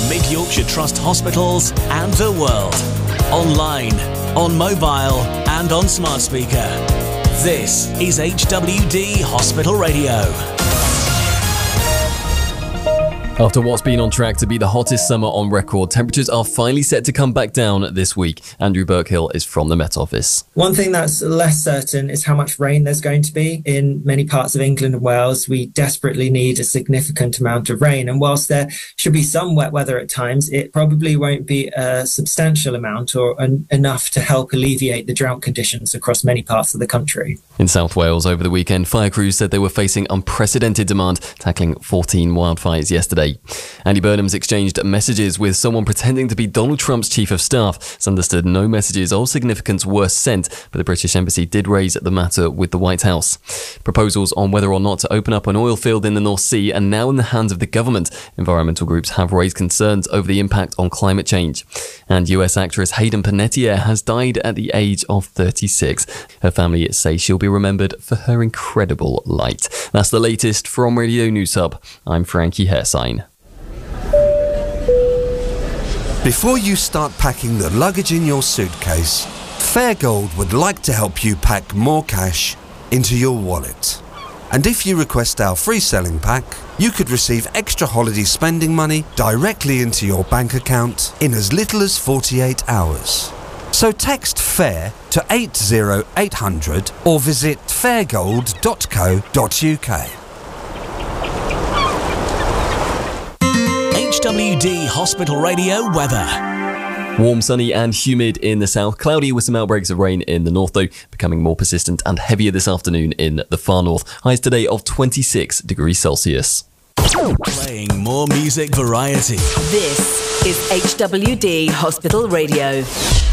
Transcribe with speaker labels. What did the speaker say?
Speaker 1: Mid-Yorkshire Trust hospitals and the world. Online, on mobile and on smart speaker. This is HWD Hospital Radio.
Speaker 2: After what's been on track to be the hottest summer on record, temperatures are finally set to come back down this week. Andrew Burkhill is from the Met Office.
Speaker 3: One thing that's less certain is how much rain there's going to be in many parts of England and Wales. We desperately need a significant amount of rain. And whilst there should be some wet weather at times, it probably won't be a substantial amount or enough to help alleviate the drought conditions across many parts of the country.
Speaker 2: In South Wales over the weekend, fire crews said they were facing unprecedented demand, tackling 14 wildfires yesterday. Andy Burnham's exchanged messages with someone pretending to be Donald Trump's chief of staff. It's understood no messages of significance were sent, but the British Embassy did raise the matter with the White House. Proposals on whether or not to open up an oil field in the North Sea are now in the hands of the government. Environmental groups have raised concerns over the impact on climate change. And US actress Hayden Panettiere has died at the age of 36. Her family say she'll be remembered for her incredible light. That's the latest from Radio News Hub. I'm Frankie Hairsign.
Speaker 4: Before you start packing the luggage in your suitcase, Fairgold would like to help you pack more cash into your wallet. And if you request our free selling pack, you could receive extra holiday spending money directly into your bank account in as little as 48 hours. So text FAIR to 80800 or visit fairgold.co.uk.
Speaker 1: HWD Hospital Radio weather.
Speaker 2: Warm, sunny and humid in the south. Cloudy with some outbreaks of rain in the north, though, becoming more persistent and heavier this afternoon in the far north. Highs today of 26 degrees Celsius.
Speaker 1: Playing more music variety.
Speaker 5: This is HWD Hospital Radio.